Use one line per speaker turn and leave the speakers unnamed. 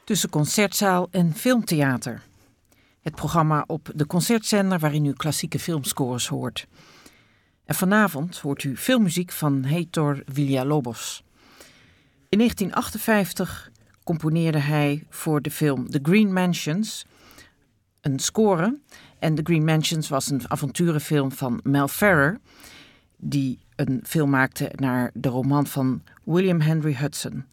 Tussen concertzaal en filmtheater. Het programma op de Concertzender waarin u klassieke filmscores hoort. En vanavond hoort u filmmuziek van Heitor Villa-Lobos. In 1958 componeerde hij voor de film The Green Mansions een score. En The Green Mansions was een avonturenfilm van Mel Ferrer, die een film maakte naar de roman van William Henry Hudson.